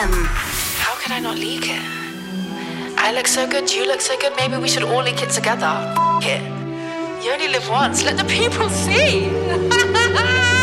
How could I not leak it? I look so good, you look so good, maybe we should all leak it together. F it. You only live once, let the people see.